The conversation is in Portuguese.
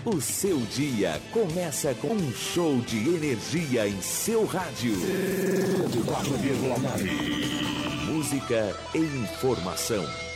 O seu dia começa com um show de energia em seu rádio. 104,9. Música e informação.